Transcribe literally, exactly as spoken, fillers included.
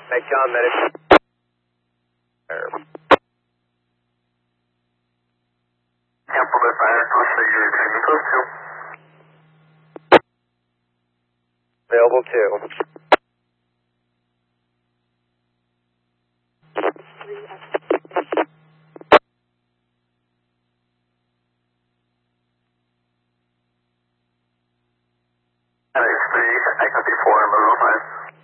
Hey, John, medic. Temple to fire, I'll show you extremely close to. Available two.